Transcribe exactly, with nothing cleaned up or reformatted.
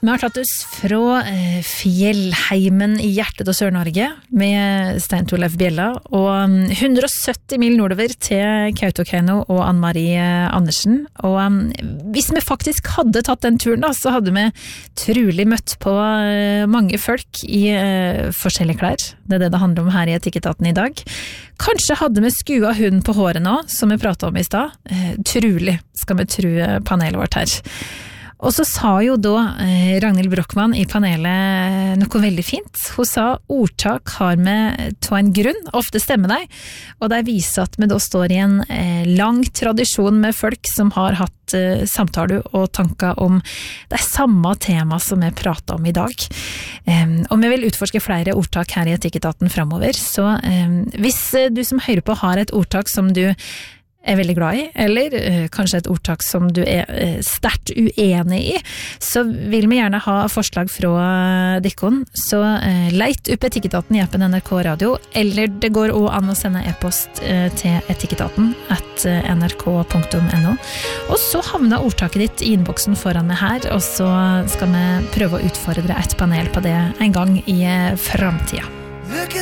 vi har tatt oss fra eh, fjellheimen i hjertet av Sør-Norge med Stein Torleif Bjella og um, hundre og sytti mil nordover til Kautokeino og Ann-Marie Andersen. Og um, hvis vi faktisk hadde tatt den turen da, så hadde vi trolig møtt på uh, mange folk i uh, forskjellige klær. Det er det det handler om her i Etikketaten i dag. Kanskje hadde vi skua hunden på håret nå, som vi pratet om i stad. Uh, trolig skal vi tro panelet vårt her. Og så sa jo da eh, Ragnhild Brochmann i panelet noe veldig fint. Hun sa ordtak har med til en grunn, ofte stemmer de, og de viser at vi da står i en eh, lang tradisjon med folk som har hatt eh, samtaler og tanker om det samme tema som vi prater om i dag. Um, og vi vil utforske flere ordtak her i Etikketaten fremover, så um, hvis du som hører på har et ordtak som du er veldig glad i, eller uh, kanskje et ordtak som du er uh, sterkt uenig i, så vil vi gjerne ha forslag fra uh, Dikkon. Så uh, leit opp Etikketaten i appen N R K Radio, eller det går også an å sende e-post uh, til etikketaten at uh, n r k punktum n o. Og så havner ordtaket ditt i innboksen foran meg her, og så skal vi prøve å utfordre et panel på det en gang i uh, fremtiden.